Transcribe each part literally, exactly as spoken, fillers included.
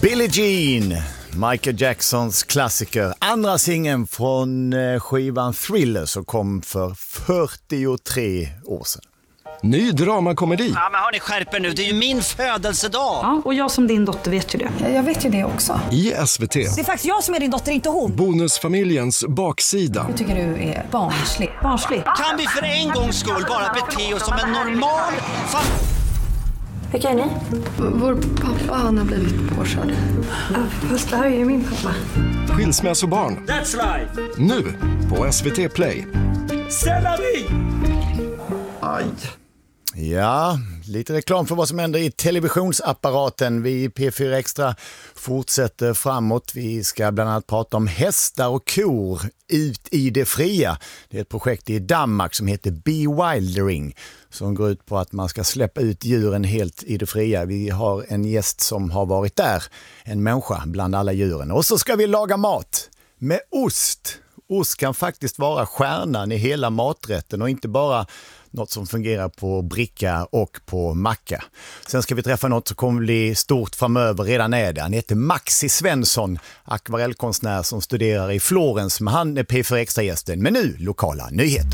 Billie Jean, Michael Jacksons klassiker. Andra singeln från skivan Thriller som kom för fyrtiotre år sedan. Ny dramakomedi. Ja, men har ni skärper nu? Det är ju min födelsedag. Ja, och jag som din dotter vet ju det. Jag vet ju det också. I S V T. Det är faktiskt jag som är din dotter, inte hon. Bonusfamiljens baksida. Jag tycker du är barnslig. Barnslig. Kan vi för en gångs skull bara bete oss som en normal familj? Vilka är ni? Vår pappa, han har blivit påkörd. Fast det här är ju min pappa. Skilsmässobarn. That's right. Nu på S V T Play. Selleri! Aj. Ja, lite reklam för vad som händer i televisionsapparaten. Vi i P fyra Extra fortsätter framåt. Vi ska bland annat prata om hästar och kor ut i det fria. Det är ett projekt i Danmark som heter Bewildering som går ut på att man ska släppa ut djuren helt i det fria. Vi har en gäst som har varit där, en människa bland alla djuren. Och så ska vi laga mat med ost. Ost kan faktiskt vara stjärnan i hela maträtten och inte bara något som fungerar på bricka och på macka. Sen ska vi träffa något som kommer bli stort framöver, redan är det. Han heter Maxi Svensson, akvarellkonstnär som studerar i Florens, men han är P fyra Extra-gästen. Men nu lokala nyheter.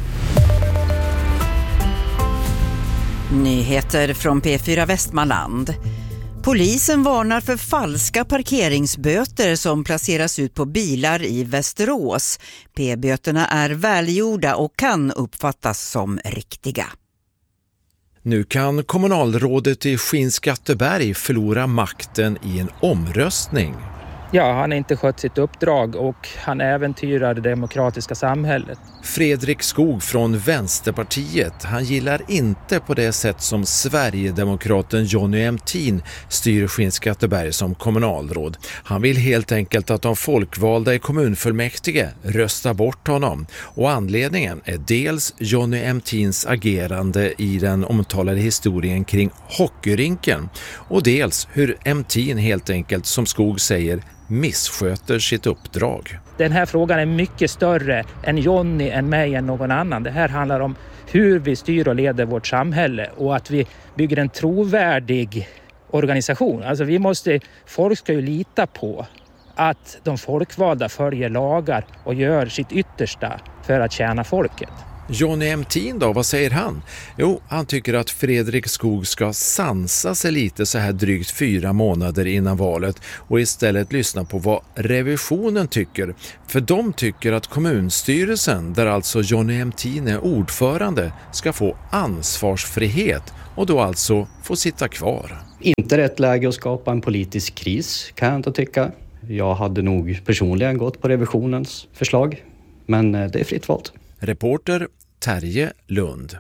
Nyheter från P fyra Västmanland. Polisen varnar för falska parkeringsböter som placeras ut på bilar i Västerås. P-böterna är välgjorda och kan uppfattas som riktiga. Nu kan kommunalrådet i Skinnskatteberg förlora makten i en omröstning. Ja, han har inte skött sitt uppdrag och han äventyrar det demokratiska samhället. Fredrik Skog från Vänsterpartiet, han gillar inte på det sätt som Sverigedemokraten Jonny Emtin styr Skinnskatteberg som kommunalråd. Han vill helt enkelt att de folkvalda i kommunfullmäktige röstar bort honom. Och anledningen är dels Jonny Emtins agerande i den omtalade historien kring hockeyrinken och dels hur Emtin helt enkelt, som Skog säger, missköter sitt uppdrag. Den här frågan är mycket större än Jonny, än mig, än någon annan. Det här handlar om hur vi styr och leder vårt samhälle och att vi bygger en trovärdig organisation. Alltså vi måste, folk ska ju lita på att de folkvalda följer lagar och gör sitt yttersta för att tjäna folket. Jonny Emtin då, vad säger han? Jo, han tycker att Fredrik Skog ska sansa sig lite så här drygt fyra månader innan valet och istället lyssna på vad revisionen tycker. För de tycker att kommunstyrelsen, där alltså Jonny Emtin är ordförande, ska få ansvarsfrihet och då alltså få sitta kvar. Inte rätt läge att skapa en politisk kris, kan jag inte tycka. Jag hade nog personligen gått på revisionens förslag, men det är fritt valt. Reporter Terje Lund.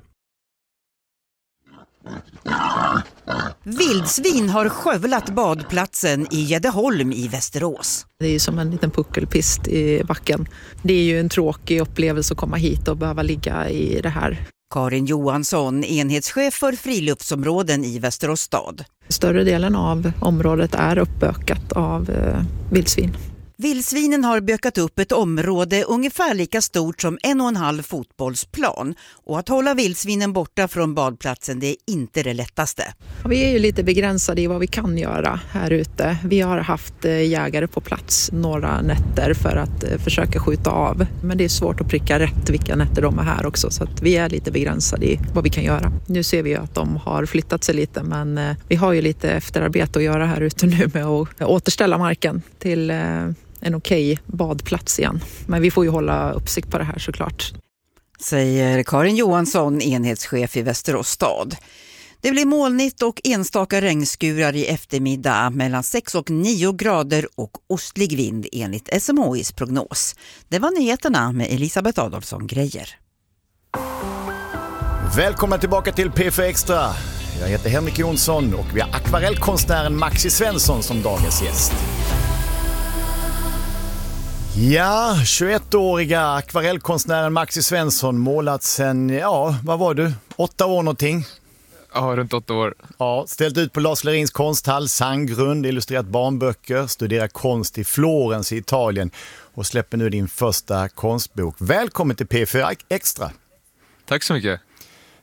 Vildsvin har skövlat badplatsen i Gäddeholm i Västerås. Det är ju som en liten puckelpist i backen. Det är ju en tråkig upplevelse att komma hit och behöva ligga i det här. Karin Johansson, enhetschef för friluftsområden i Västerås stad. Större delen av området är uppbökat av eh, vildsvin. Vildsvinen har bökat upp ett område ungefär lika stort som en och en halv fotbollsplan. Och att hålla vildsvinen borta från badplatsen, det är inte det lättaste. Vi är ju lite begränsade i vad vi kan göra här ute. Vi har haft jägare på plats några nätter för att försöka skjuta av. Men det är svårt att pricka rätt vilka nätter de är här också. Så att vi är lite begränsade i vad vi kan göra. Nu ser vi ju att de har flyttat sig lite, men vi har ju lite efterarbete att göra här ute nu med att återställa marken till en okej badplats igen. Men vi får ju hålla uppsikt på det här såklart. Säger Karin Johansson, enhetschef i Västerås stad. Det blir molnigt och enstaka regnskurar i eftermiddag mellan sex och nio grader och ostlig vind enligt S M H I:s prognos. Det var nyheterna med Elisabeth Adolfsson Grejer. Välkomna tillbaka till P fyra Extra. Jag heter Henrik Jonsson och vi har akvarellkonstnären Maxi Svensson som dagens gäst. Ja, tjugoettåriga akvarellkonstnären Maxi Svensson, målat sen, ja, vad var du? Åtta år någonting? Ja, runt åtta år. Ja, ställt ut på Lars Lerins konsthall, Sandgrund, illustrerat barnböcker, studerar konst i Florens i Italien och släpper nu din första konstbok. Välkommen till P fyra Extra. Tack så mycket.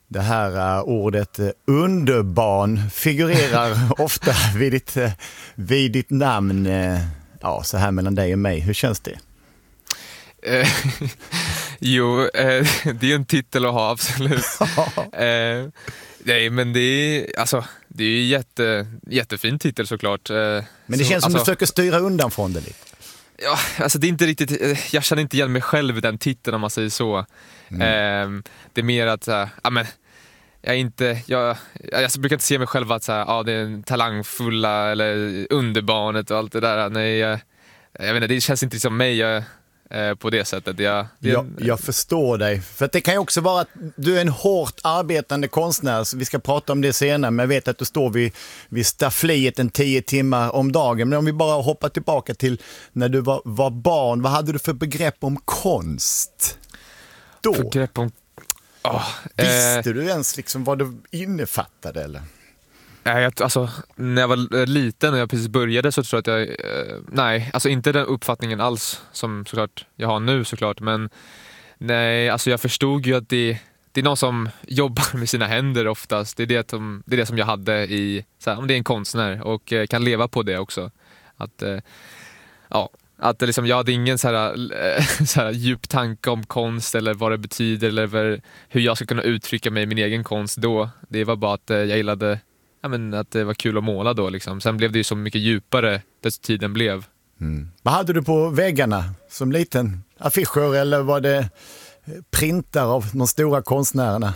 Det här uh, ordet uh, underbarn figurerar ofta vid ditt, uh, vid ditt namn. Uh, ja, så här mellan dig och mig. Hur känns det? Eh, jo, eh, det är ju en titel att ha, absolut. eh, nej, men det är, alltså, det är ju jätte, jättefin titel såklart. Eh, men det så, känns som alltså, du försöker styra undan från det lite. Ja, alltså det är inte riktigt, jag känner inte igen mig själv i den titeln om man säger så. Mm. Eh, det är mer att, äh, ja men, jag är inte, jag, jag brukar inte se mig själv att så här, ja, det är en talangfulla eller underbarnet och allt det där. Nej, jag, jag vet inte, det känns inte som mig jag, eh, på det sättet. Jag, det jag, jag förstår dig. För att det kan ju också vara att du är en hårt arbetande konstnär, så vi ska prata om det senare, men jag vet att du står vid, vid staffliet en tio timmar om dagen. Men om vi bara hoppar tillbaka till när du var, var barn, vad hade du för begrepp om konst då? Begrepp om Oh, Visste eh, du ens liksom vad det innefattade eller? Nej, alltså, när jag var liten och jag precis började så tror jag att jag, eh, nej, alltså inte den uppfattningen alls som såklart jag har nu såklart, men nej, alltså jag förstod ju att det, det är någon som jobbar med sina händer oftast, det är det som, det är det som jag hade i, så här, om det är en konstnär och eh, kan leva på det också, att, eh, ja. Att liksom, jag hade ingen så här, så här djup tanke om konst eller vad det betyder eller hur jag ska kunna uttrycka mig i min egen konst då. Det var bara att jag gillade, ja, men att det var kul att måla då. Liksom. Sen blev det ju så mycket djupare desto tiden blev. Mm. Vad hade du på väggarna som liten? Affischer eller var det printar av de stora konstnärerna?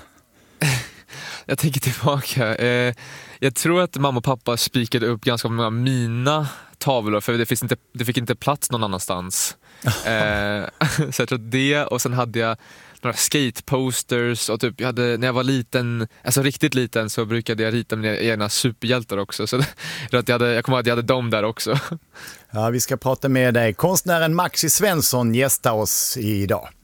Jag tänker tillbaka. Eh, jag tror att mamma och pappa spikade upp ganska många mina tavlor, för det, finns inte, det fick inte plats någon annanstans. eh, så jag tror det, och sen hade jag några skateposters och typ, jag hade, när jag var liten, alltså riktigt liten, så brukade jag rita mina egna superhjältar också. Så att jag, hade, jag kommer ihåg att jag hade dem där också. Ja, vi ska prata med dig. Konstnären Maxi Svensson gästar oss idag.